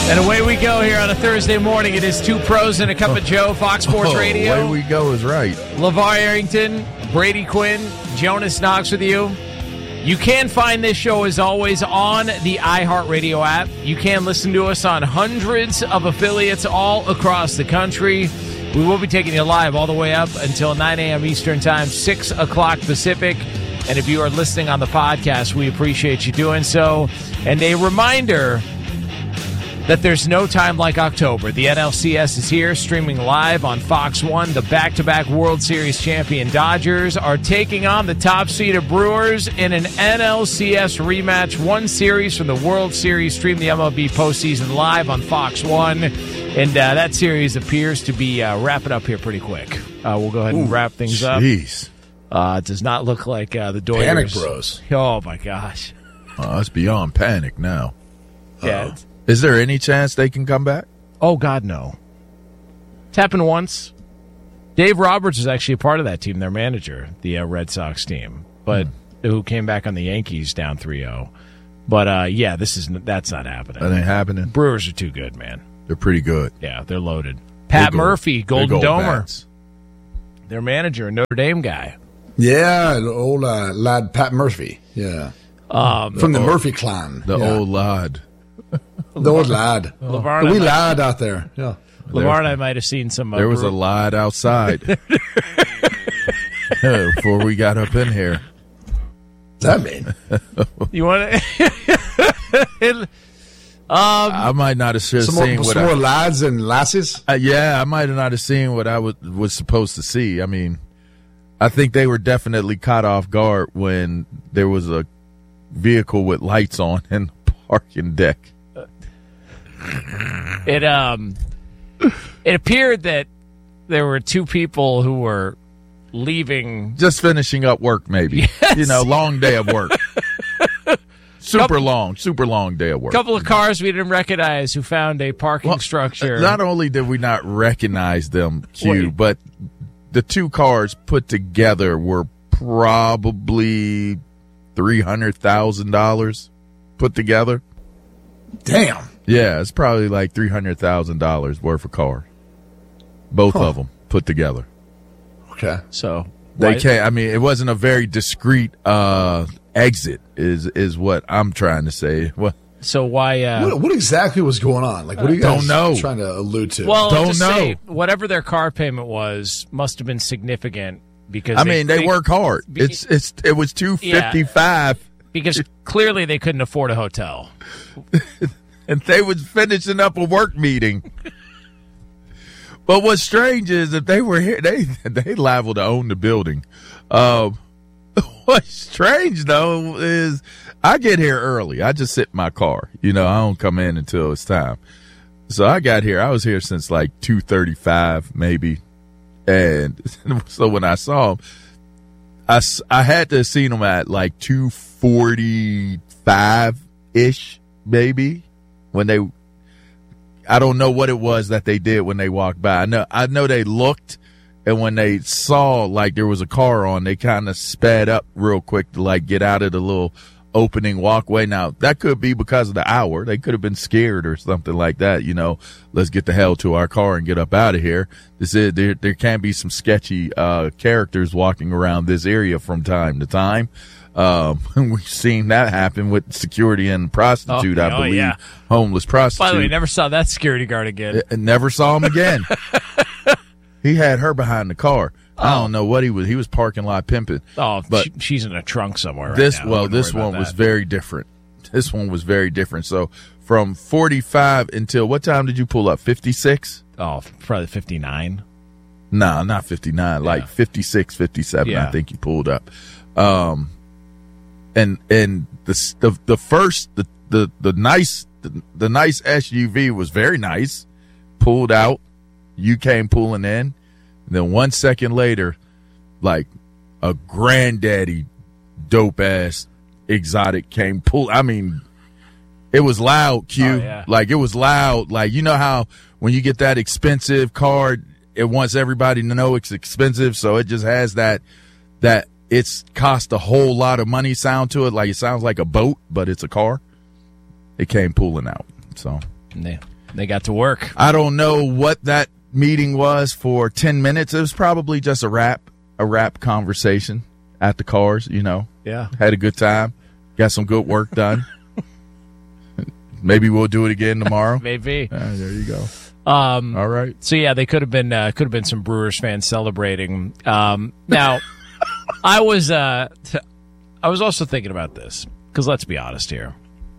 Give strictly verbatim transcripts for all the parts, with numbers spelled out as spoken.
And away we go here on a Thursday morning. It is Two Pros and a Cup of Joe, Fox Sports oh, Radio. Away we go is right. LeVar Arrington, Brady Quinn, Jonas Knox with you. You can find this show, as always, on the iHeartRadio app. You can listen to us on hundreds of affiliates all across the country. We will be taking you live all the way up until nine a.m. Eastern Time, six o'clock Pacific. And if you are listening on the podcast, we appreciate you doing so. And a reminder that there's no time like October. The N L C S is here, streaming live on Fox one. The back-to-back World Series champion Dodgers are taking on the top-seeded Brewers in an N L C S rematch. One series from the World Series. Stream the M L B postseason live on Fox one. And uh, that series appears to be uh, wrapping up here pretty quick. Uh, we'll go ahead and Ooh, wrap things geez. up. Jeez. Uh, it does not look like uh, the Dodgers. Panic Bros. Oh, my gosh. Oh, it's beyond panic now. Yeah. Uh-oh. Is there any chance they can come back? Oh, God, no. It's happened once. Dave Roberts was actually a part of that team, their manager, the uh, Red Sox team, but hmm. who came back on the Yankees down three oh. But, uh, yeah, this is that's not happening. That ain't happening. Brewers are too good, man. They're pretty good. Yeah, they're loaded. Pat Big Murphy, old, Golden Domer, bats. their manager, a Notre Dame guy. Yeah, the old uh, lad Pat Murphy. Yeah. Um, From the, the Murphy clan. The yeah. old lad. The old lad. LeVar The wee might, lad out there. Yeah. LeVar and I might have seen some. Uh, There was brew- a lad outside before we got up in here. What's that mean? You want to? Um, I might not have seen Some what more, some I, more lads and lasses? uh, yeah, I might have not have seen what I was, was supposed to see. I mean, I think they were definitely caught off guard when there was a vehicle with lights on in the parking deck. It um, it appeared that there were two people who were leaving. Just finishing up work, maybe. Yes. You know, long day of work. Super Couple, long, super long day of work. couple of cars we didn't recognize who found a parking Well, structure. Not only did we not recognize them, Q, Wait. but the two cars put together were probably three hundred thousand dollars put together. Damn. Yeah, it's probably like three hundred thousand dollars worth of car. Both Huh. of them put together. Okay. So They why- can't, I mean, it wasn't a very discreet uh, exit is is what I'm trying to say. Well, So why? Uh, What, what exactly was going on? Like, what are you Don't guys know. trying to allude to? well, Don't just know. say whatever their car payment was must have been significant because I mean, they work hard. be- It's it's it was two fifty five. because clearly they couldn't afford a hotel. And they was finishing up a work meeting. But what's strange is if they were here, they they liable to own the building. Um, what's strange though is I get here early. I just sit in my car. You know, I don't come in until it's time. So I got here. I was here since like two thirty five maybe, and so when I saw them, I s- I had to have seen them at like two forty five ish maybe. When they, I don't know what it was that they did when they walked by. I know, I know they looked, and when they saw like there was a car on, they kind of sped up real quick to like get out of the little opening walkway. Now that could be because of the hour. They could have been scared or something like that. You know, let's get the hell to our car and get up out of here. This is there. There can be some sketchy uh, characters walking around this area from time to time. Um, we've seen that happen with security and prostitute, Oh, I oh, believe, yeah. homeless prostitute. By the way, never saw that security guard again. I never saw him again. He had her behind the car. Oh. I don't know what he was. He was parking lot pimping. Oh, but she, she's in a trunk somewhere. Right this, now. I well, wouldn't this worry about one was that. very different. This one was very different. So from forty-five until what time did you pull up? fifty-six? Oh, probably fifty-nine. No, not fifty-nine. Like Yeah. fifty-six, fifty-seven. Yeah. I think you pulled up. Um, and and the the the first the the the nice the, the nice S U V was very nice. Pulled out. You came pulling in. And then one second later, like a granddaddy dope ass exotic came pull. I mean, it was loud, Q. Oh, yeah. Like it was loud. Like, you know how when you get that expensive car, it wants everybody to know it's expensive. So it just has that, that it's cost a whole lot of money sound to it. Like it sounds like a boat, but it's a car. It came pulling out. So Yeah. They got to work. I don't know what that meeting was for ten minutes. It was probably just a rap, a rap conversation at the cars, you know. Yeah. Had a good time. Got some good work done. Maybe we'll do it again tomorrow. Maybe. Uh, there you go. Um, All right. So yeah, they could have been uh, could have been some Brewers fans celebrating. Um, now, I was uh, t- I was also thinking about this because let's be honest here.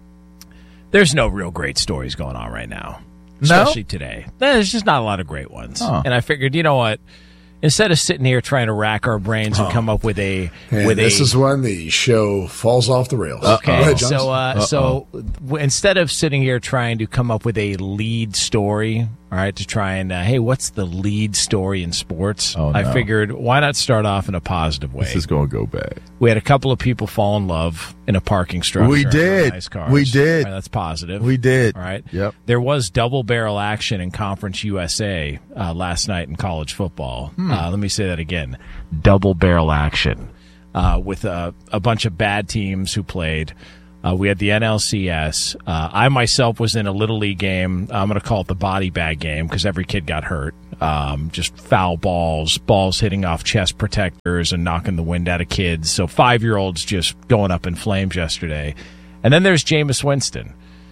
There's no real great stories going on right now, especially no? today. There's just not a lot of great ones. Huh. And I figured, you know what? Instead of sitting here trying to rack our brains and Oh. come up with a And with this a is when the show falls off the rails. Okay, Go ahead, Johnson. so uh, so w- instead of sitting here trying to come up with a lead story, all right, to try and uh, hey, what's the lead story in sports? Oh, I no. figured why not start off in a positive way. This is going to go bad. We had a couple of people fall in love in a parking structure. We in did. Nice cars. We did. All right, that's positive. We did. All right. Yep. There was double barrel action in Conference U S A uh, last night in college football. Hmm. Uh, let me say that again. Double barrel action uh, with a, a bunch of bad teams who played. Uh, we had the N L C S. Uh, I myself was in a Little League game. I'm going to call it the body bag game because every kid got hurt. Um, just foul balls, balls hitting off chest protectors and knocking the wind out of kids. So five-year-olds just going up in flames yesterday. And then there's Jameis Winston,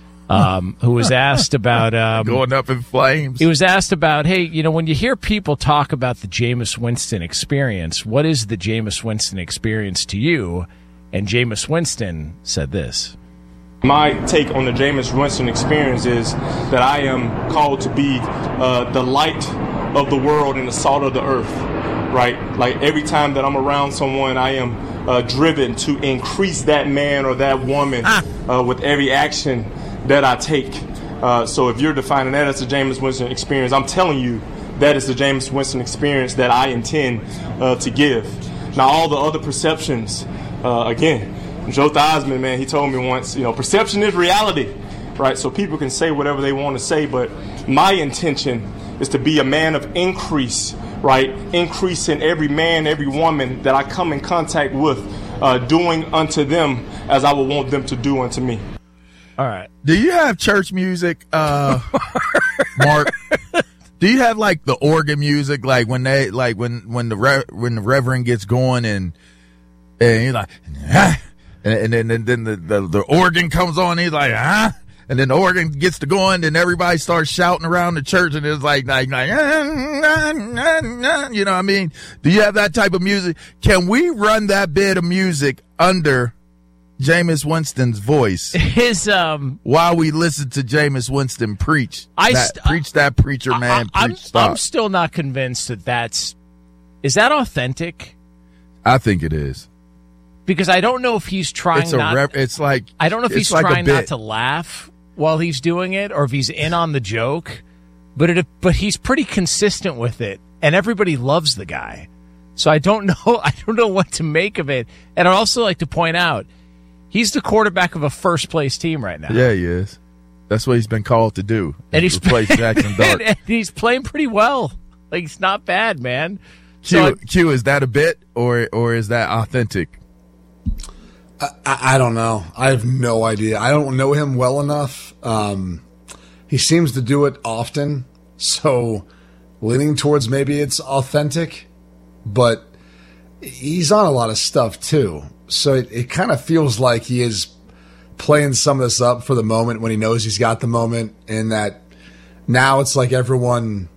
um, who was asked about um, Going up in flames. he was asked about, hey, you know, when you hear people talk about the Jameis Winston experience, what is the Jameis Winston experience to you? And Jameis Winston said this. My take on the Jameis Winston experience is that I am called to be uh, the light of the world and the salt of the earth, right? Like every time that I'm around someone, I am uh, driven to increase that man or that woman uh, with every action that I take. Uh, so if you're defining that as the Jameis Winston experience, I'm telling you that is the Jameis Winston experience that I intend uh, to give. Now, all the other perceptions, uh, again, Joe Theismann, man, he told me once, you know, perception is reality, right? So people can say whatever they want to say, but my intention is to be a man of increase, right? Increase in every man, every woman that I come in contact with, uh, doing unto them as I would want them to do unto me. All right. Do you have church music, uh, Mark? Do you have like the organ music, like when they, like when when the re, when the reverend gets going and and he's like, ah, and, and then and then the, the the organ comes on, and he's like, huh? And then the organ gets to going, and everybody starts shouting around the church, and it's like, like, like, ah, ah, ah, ah, you know what I mean? Do you have that type of music? Can we run that bit of music under Jameis Winston's voice His um, while we listen to Jameis Winston preach? I that, st- preach that preacher man. I, I'm, preach stop. I'm still not convinced that that's is that authentic I think it is. because I don't know if he's trying It's a not. rep, it's like I don't know if it's he's like a trying not bit. to laugh while he's doing it or if he's in on the joke, but it but he's pretty consistent with it, and everybody loves the guy. So I don't know. I don't know what to make of it, and I'd also like to point out. He's the quarterback of a first-place team right now. Yeah, he is. That's what he's been called to do. and he's replace Jackson Dart. and, and he's playing pretty well. Like it's not bad, man. Q, So I- Q, is that a bit or or is that authentic? I, I don't know. I have no idea. I don't know him well enough. Um, he seems to do it often, so leaning towards maybe it's authentic, but he's on a lot of stuff too. So it, it kind of feels like he is playing some of this up for the moment when he knows he's got the moment, and that now it's like everyone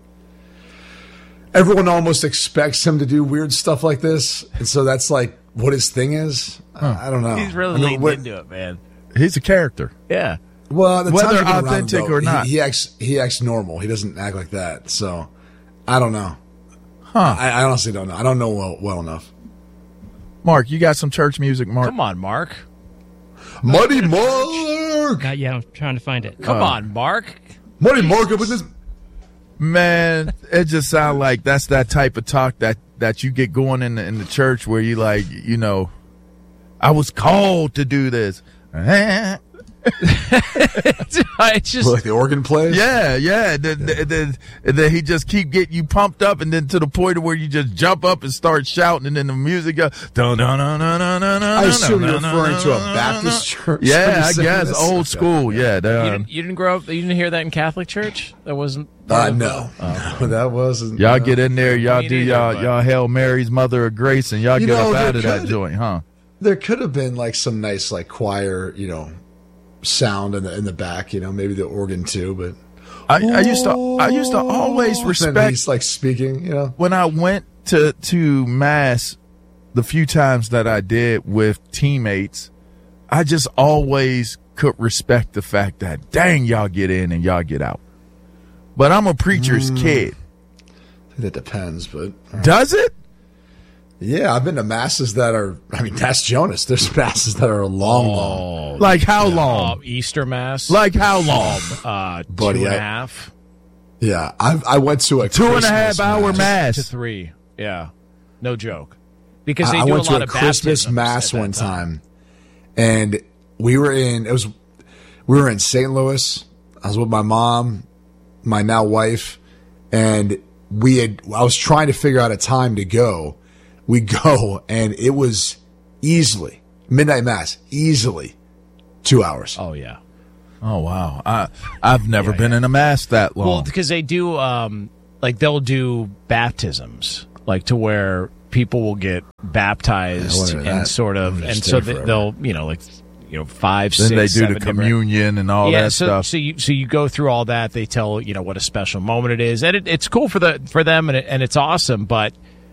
everyone almost expects him to do weird stuff like this, and so that's like what his thing is. I, I don't know. he's really I mean, leaned what- into it, man. He's a character. Yeah. Well, the Whether times I've been around him, authentic though, or he- not. he, acts he acts normal. He doesn't act like that. So I don't know. Huh. I, I honestly don't know. I don't know well well enough. Mark, you got some church music, Mark? Come on, Mark. Muddy Mark, Not yet. I'm trying to find it. Come on, Mark. Muddy Mark up with this. Man, it just sounds like that's that type of talk that, that you get going in the, in the church where you like, you know, I was called to do this. it's just like the organ plays. Yeah, yeah. Then then then he just keep getting you pumped up, and then to the point where you just jump up and start shouting, and then the music goes. Dun, dun, dun, dun, dun, dun, I assume dun, you're dun, referring dun, to a dun, Baptist dun, church. Yeah, when you I sing guess this? old school. Yeah, they, you um, didn't, you didn't grow up. You didn't hear that in Catholic church. That wasn't. Uh, no, no, that wasn't. y'all uh, get in there, y'all Me do neither, y'all but- y'all Hail Mary's Mother of Grace, and y'all You get know, up out there of that could- joint, huh? There could have been like some nice like choir, you know, sound in the in the back. You know, maybe the organ too. But I, I used to I used to always then respect he's like speaking. You know, when I went to to mass, the few times that I did with teammates, I just always could respect the fact that dang, y'all get in and y'all get out. But I'm a preacher's Mm. kid. I think that depends. But Does it? yeah, I've been to masses that are. I mean, that's Jonas. There's masses that are long, long. Oh, Like how uh, long? Easter Mass. Like how long? uh, Buddy, two and a I- half Yeah, I I went to a Two and a Christmas half hour mass. mass. to three. Yeah, no joke. Because they I do went a lot to a of Christmas baptisms mass at that one time, and we were in it was we were in Saint Louis. I was with my mom, my now wife, and we had. I was trying to figure out a time to go. We go, and it was easily midnight mass, easily two hours. Oh yeah. Oh wow. I I've never been in a mass that long. Well, because they do, um, like they'll do baptisms, like to where people will get baptized Yeah, whatever and that- sort of, I'm gonna and stay so they, forever. they'll, you know, like you know, five, then six, they do seven the different- communion and all yeah, that so, stuff. So you so you go through all that. They tell you know what a special moment it is, and it, it's cool for the for them, and it, and it's awesome. But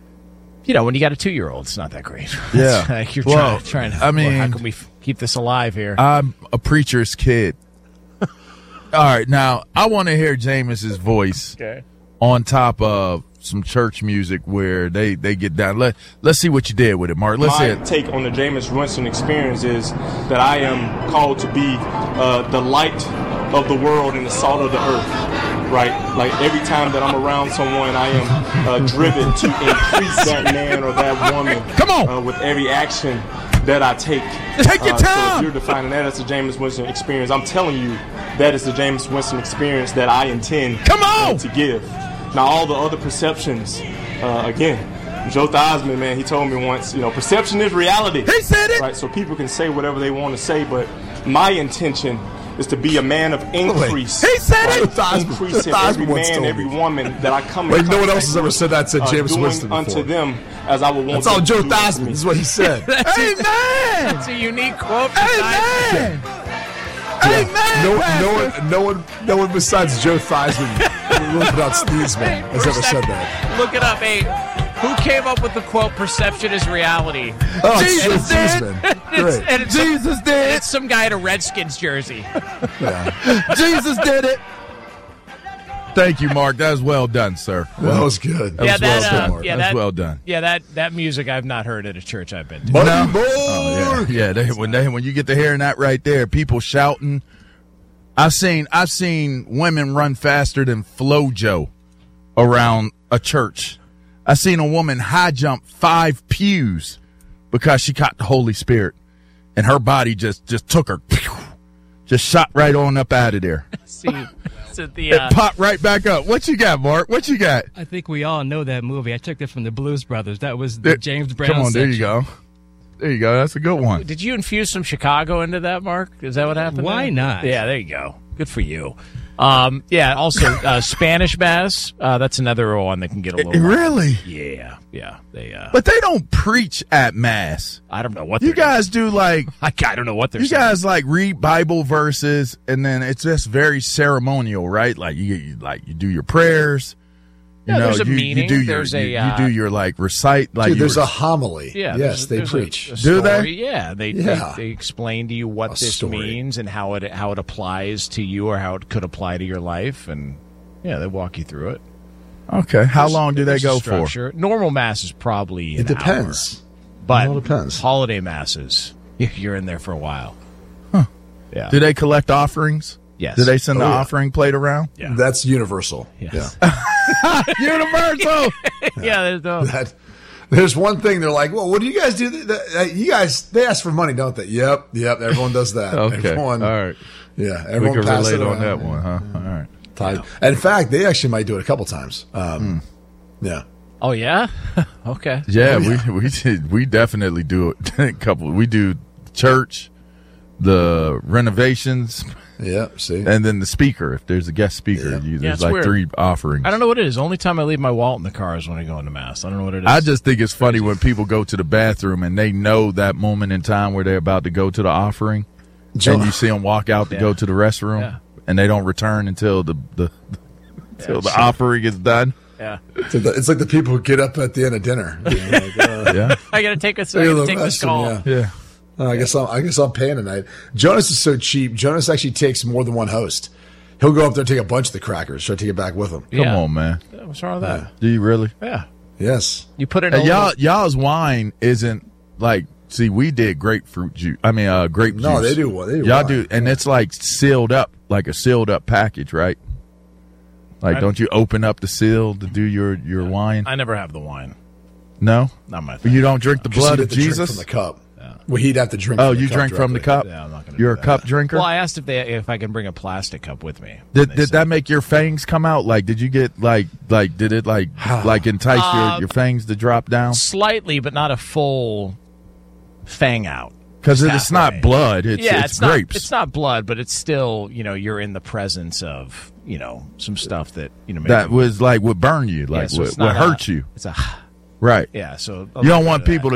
you know, when you got a two year old, it's not that great. Yeah. It's like you're Well, trying, trying to. I well, how mean- can we f- keep this alive here? I'm a preacher's kid. All right, now I want to hear Jameis's voice okay. on top of some church music where they, they get down. Let let's see what you did with it, Mark. Let's My see it. take on the Jameis Winston experience is that I am called to be uh, the light of the world and the salt of the earth, right? Like every time that I'm around someone, I am uh, driven to increase that man or that woman. Come on. Uh, with every action that I take. Take your Uh, So time. if you're defining that as the Jameis Winston experience, I'm telling you that is the Jameis Winston experience that I intend Come on. uh, to give. Now, all the other perceptions, uh, again, Joe Theismann, man, he told me once, you know, perception is reality. He said it. Right, so people can say whatever they want to say, but my intention is to be a man of increase. He said right? it. Joe Theismann- Increase Joe in every Theismann once man, told every me. woman that I come in Wait, no one contact else has ever with, said that to uh, Jameis doing Winston unto before. them as I would want That's all them Joe to do unto Theismann. me. This is what he said. Amen. It's a unique quote. from Theismann. Amen. Amen. No, Pastor. no one, no one, no one besides Joe Theismann, really without Steve'sman, has ever said that. Look it up. Hey, who came up with the quote "perception is reality"? Oh, it's Joe Jesus did. Theismann. It's, Great. and it's Jesus and did it's some guy in a Redskins jersey. Yeah. it. Jesus did it. Thank you, Mark. That was well done, sir. That was good. That yeah, was that. well uh, done. Mark. yeah, That's that. well done. Yeah, that that music I've not heard at a church I've been to. Buddy No. boy. Oh yeah, yeah. They, when they when you get to hearing that right there, people shouting. I've seen I've seen women run faster than FloJo around a church. I've seen a woman high jump five pews because she caught the Holy Spirit, and her body just just took her, just shot right on up out of there. See, it's at the. It Uh, popped right back up. What you got, Mark? What you got? I think we all know that movie. I took it from the Blues Brothers. That was the There- James Brown. Come on, there you section. go. There you go. That's a good one. did you infuse some Chicago into that, Mark? Is that what happened? Why there? not? Yeah, there you go. Good for you. Um, yeah. Also, uh, Spanish Mass. Uh, that's another one that can get a little. wild. Really? Yeah, yeah. They. Uh, But they don't preach at mass. I don't know what You they're doing. guys do like I, I don't know what they're you saying. guys like read Bible verses, and then it's just very ceremonial, right? Like you, you like you do your prayers. You Yeah, know, there's a you, you meaning. do your There's a, you, uh, you do your like recite like Dude, there's you a homily. Yeah. Yes, there's- they there's a- preach. a Do they? story. Yeah. They, Yeah. they they explain to you what A this story. means and how it how it applies to you or how it could apply to your life, and yeah, they walk you through it. okay. How long do they There's a go for? structure. Normal mass is probably an It depends. hour, but It all depends. holiday masses, you're in there for a while. Huh. Yeah. Do they collect offerings? Yes. Do they send the Oh, yeah. offering plate around? Yeah. That's universal. Yes. Yeah. Universal. yeah. There's no. That There's one thing they're like, well, what do you guys do? You guys, they ask for money, don't they? Yep, yep. Everyone does that. Okay, everyone, all right. Yeah, We everyone can passes relate it on around. that one, huh? All right. Time. In fact, they actually might do it a couple times. Um, Yeah. Oh yeah. Okay. Yeah, we we did, we definitely do it. A couple. We do church, the renovations, Yeah. See. and then the speaker. If there's a guest speaker, Yeah. you, Yeah, there's it's like weird. three offerings. I don't know what it is. Only time I leave my wallet in the car is when I go into mass. I don't know what it is. I just think it's funny when people go to the bathroom and they know that moment in time where they're about to go to the offering, Joe- and you see them walk out to Yeah. go to the restroom, Yeah. and they don't return until the the until the offering is done. yeah. It's like, the, it's like the people who get up at the end of dinner. You know, like, uh, Yeah, I gotta take this. I Look at gotta the take this restroom, call. yeah. yeah. Uh, I guess I'm, I guess I'm paying tonight. Jonas is so cheap. Jonas actually takes more than one host. He'll go up there and take a bunch of the crackers, try to take it back with him. Come Yeah. on, man. What's wrong with that? Do you really? Yeah. Yes. You put it in And a y'all, little- y'all's wine isn't like. See, we did grapefruit juice. I mean, uh, grape No, juice. they do- they do Y'all wine. do, and it's like sealed up, like a sealed up package, right? Like, I- don't you open up the seal to do your your wine? I never have the wine. No, Not my thing. you don't drink the 'Cause blood you of get the drink Jesus. from the cup. Well, he'd have to drink. Oh, from the you cup drink from the directly. cup. Yeah, I'm not gonna You're do a that. cup drinker. Well, I asked if they if I can bring a plastic cup with me. Did They did said- that make your fangs come out? Like, did you get like like did it like like entice Uh, your, your fangs to drop down? slightly, but not a full fang out? Because Just it's not halfway. blood. It's, yeah, it's, it's grapes. Not, it's not blood, but it's still, you know, you're in the presence of, you know, some stuff that, you know, maybe, that was like would burn you, like yeah, so would, it's would not hurt a- you. It's a Right. yeah. So You don't want people to